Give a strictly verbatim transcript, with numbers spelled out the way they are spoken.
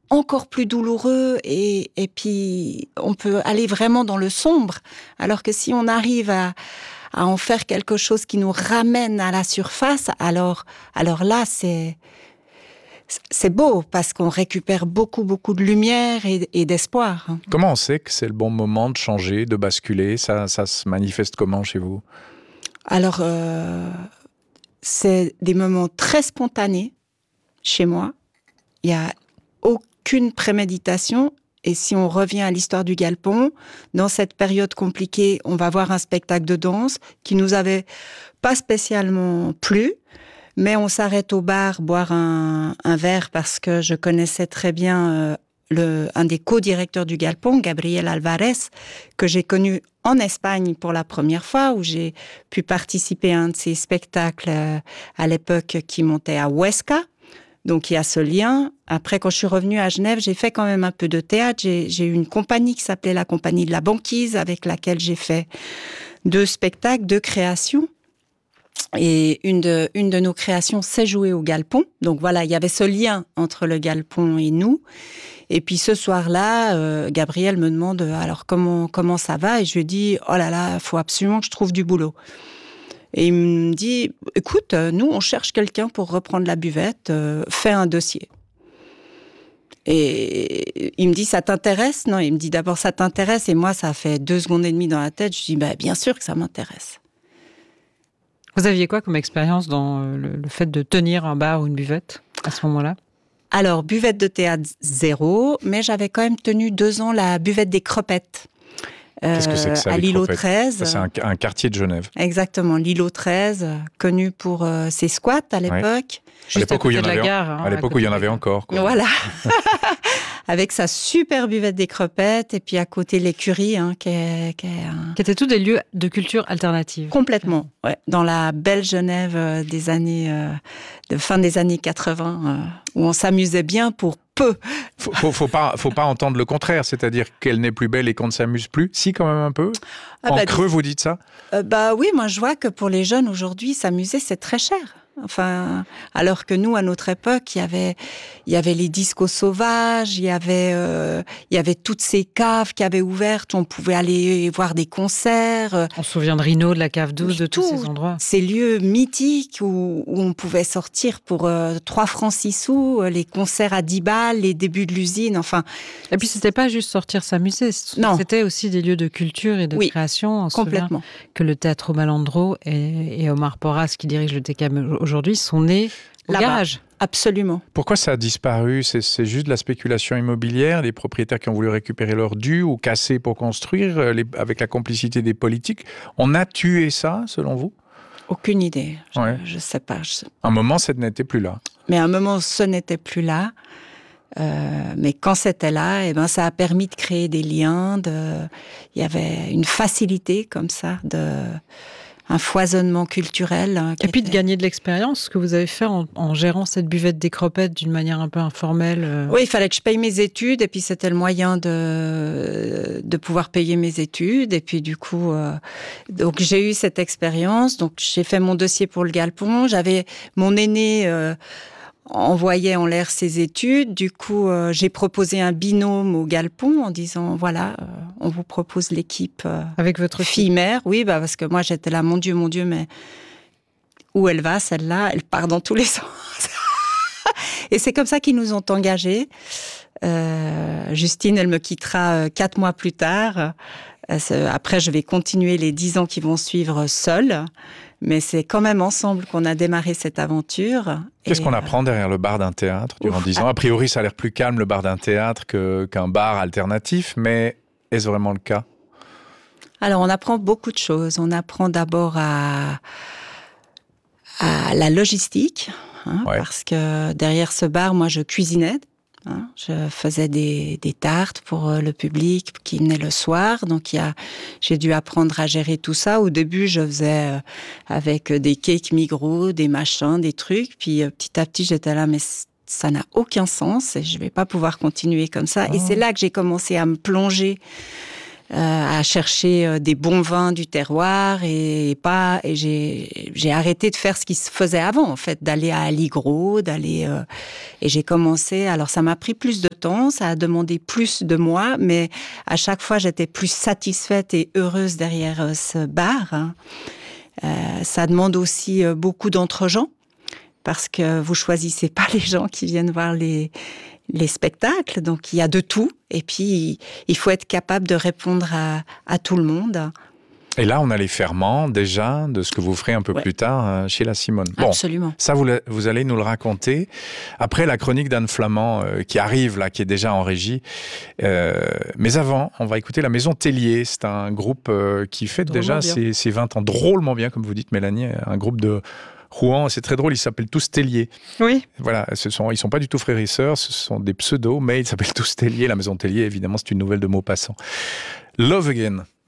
encore plus douloureux et, et puis on peut aller vraiment dans le sombre. Alors que si on arrive à, à en faire quelque chose qui nous ramène à la surface, alors, alors là, c'est, c'est beau parce qu'on récupère beaucoup, beaucoup de lumière et, et d'espoir. Comment on sait que c'est le bon moment de changer, de basculer ? Ça, ça se manifeste comment chez vous ? Alors, euh, c'est des moments très spontanés chez moi. Il n'y a aucune préméditation. Et si on revient à l'histoire du Galpon, dans cette période compliquée, on va voir un spectacle de danse qui nous avait pas spécialement plu, mais on s'arrête au bar boire un, un verre parce que je connaissais très bien euh, le, un des co-directeurs du Galpon, Gabriel Alvarez, que j'ai connu en Espagne pour la première fois, où j'ai pu participer à un de ses spectacles euh, à l'époque qui montait à Huesca. Donc il y a ce lien. Après, quand je suis revenue à Genève, j'ai fait quand même un peu de théâtre. J'ai, j'ai eu une compagnie qui s'appelait la Compagnie de la Banquise, avec laquelle j'ai fait deux spectacles, deux créations. Et une de, une de nos créations s'est jouée au Galpon. Donc voilà, il y avait ce lien entre le Galpon et nous. Et puis ce soir-là, euh, Gabriel me demande alors comment comment ça va, et je lui dis oh là là, faut absolument que je trouve du boulot. Et il me dit, écoute, nous, on cherche quelqu'un pour reprendre la buvette, euh, fais un dossier. Et il me dit, ça t'intéresse ? Non, il me dit d'abord, ça t'intéresse ? Et moi, ça fait deux secondes et demie dans la tête. Je dis, bah, bien sûr que ça m'intéresse. Vous aviez quoi comme expérience dans le, le fait de tenir un bar ou une buvette à ce moment-là ? Alors, buvette de théâtre, zéro, mais j'avais quand même tenu deux ans la buvette des Cropettes. Qu'est-ce que c'est que ça, à l'îlot Cropettes ? treize. Ça, c'est un, un quartier de Genève. Exactement, l'îlot treize, connu pour euh, ses squats à l'époque. Ouais. Juste à l'époque à où il y côté en de la avait, gare. Hein, à l'époque où il y en avait encore. Quoi. Voilà. Avec sa super buvette des Cropettes, et puis à côté l'écurie, hein, qui est, qui est un... Qui étaient tous des lieux de culture alternative. Complètement, ouais. Dans la belle Genève euh, des années, euh, de fin des années quatre-vingts, euh, où on s'amusait bien pour peu. Faut, faut, faut pas, faut pas entendre le contraire, c'est-à-dire qu'elle n'est plus belle et qu'on ne s'amuse plus. Si, quand même un peu. Ah en bah, creux, vous dites ça ? euh, Bah oui, moi je vois que pour les jeunes aujourd'hui, s'amuser c'est très cher. Enfin, alors que nous, à notre époque, il y avait, il y avait les discos sauvages, il y avait, euh, il y avait toutes ces caves qui avaient ouvertes, on pouvait aller voir des concerts. On se souvient de Rhino, de la Cave douze, de tous ces endroits. Ces lieux mythiques où, où on pouvait sortir pour euh, trois francs six sous, les concerts à dix balles, les débuts de l'usine, enfin. Et puis, c'était pas juste sortir s'amuser, non. C'était aussi des lieux de culture et de oui, création. On se complètement. Que le Théâtre Malandro et, et Omar Porras, qui dirige le T K M aujourd'hui, sont nés au Là-bas. garage. Absolument. Pourquoi ça a disparu ? c'est, c'est juste de la spéculation immobilière, des propriétaires qui ont voulu récupérer leurs dus ou casser pour construire, les, avec la complicité des politiques. On a tué ça, selon vous ? Aucune idée. Je, ouais. je sais pas. Je sais... Un moment, ça n'était plus là. Mais à un moment, ce n'était plus là. Euh, mais quand c'était là, eh ben, ça a permis de créer des liens. De... Il y avait une facilité comme ça de... un foisonnement culturel. Hein, et puis était... de gagner de l'expérience, ce que vous avez fait en, en gérant cette buvette des Cropettes d'une manière un peu informelle. Euh... Oui, il fallait que je paye mes études, et puis c'était le moyen de, de pouvoir payer mes études. Et puis du coup, euh, donc j'ai eu cette expérience. Donc j'ai fait mon dossier pour le Galpon. J'avais mon aîné... Euh, envoyait en l'air ses études. Du coup, euh, j'ai proposé un binôme au Galpon en disant, voilà, euh, on vous propose l'équipe euh, avec votre fille-mère. Oui, bah, parce que moi, j'étais là, mon Dieu, mon Dieu, mais où elle va, celle-là? Elle part dans tous les sens. Et c'est comme ça qu'ils nous ont engagés. Euh, Justine, elle me quittera euh, quatre mois plus tard. Euh, après, je vais continuer les dix ans qui vont suivre seule. Mais c'est quand même ensemble qu'on a démarré cette aventure. Qu'est-ce et qu'on apprend derrière le bar d'un théâtre durant dix ans ? A priori, ça a l'air plus calme, le bar d'un théâtre, que, qu'un bar alternatif, mais est-ce vraiment le cas ? Alors, on apprend beaucoup de choses. On apprend d'abord à, à la logistique, hein, ouais. Parce que derrière ce bar, moi, je cuisinais. Hein, je faisais des, des tartes pour le public qui venait le soir, donc il y a, j'ai dû apprendre à gérer tout ça. Au début, je faisais euh, avec des cakes Migros, des machins, des trucs, puis euh, petit à petit, j'étais là, mais ça n'a aucun sens et je vais pas pouvoir continuer comme ça. Oh. Et c'est là que j'ai commencé à me plonger euh, à chercher euh, des bons vins du terroir et, et pas. Et j'ai, j'ai arrêté de faire ce qui se faisait avant, en fait, d'aller à Aligro, d'aller. Euh, et j'ai commencé. Alors, ça m'a pris plus de temps, ça a demandé plus de moi, mais à chaque fois, j'étais plus satisfaite et heureuse derrière euh, ce bar. Hein. Euh, ça demande aussi euh, beaucoup d'entre-gens, parce que vous choisissez pas les gens qui viennent voir les, les spectacles, donc il y a de tout, et puis il faut être capable de répondre à, à tout le monde. Et là, on a les ferments, déjà, de ce que vous ferez un peu ouais. plus tard euh, chez la Simone. Bon, absolument. Ça, vous, vous allez nous le raconter. Après, la chronique d'Anne Flamand, euh, qui arrive, là, qui est déjà en régie. Euh, mais avant, on va écouter la Maison Tellier. C'est un groupe euh, qui fête drôlement déjà ses, ses vingt ans. Drôlement bien, comme vous dites, Mélanie. Un groupe de Rouen, c'est très drôle, ils s'appellent tous Tellier. Oui. Voilà, ce sont, ils ne sont pas du tout frères et sœurs, ce sont des pseudos, mais ils s'appellent tous Tellier. La Maison Tellier, évidemment, c'est une nouvelle de Maupassant. Love Again.